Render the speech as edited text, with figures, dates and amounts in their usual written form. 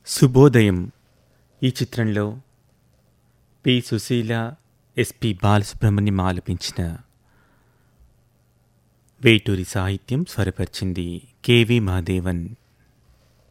శుభోదయం. ఈ చిత్రంలో పి సుశీల, ఎస్పి బాలసుబ్రహ్మణ్యం ఆలపించిన వేటూరి సాహిత్యం స్వరపరిచింది కెవి మహాదేవన్.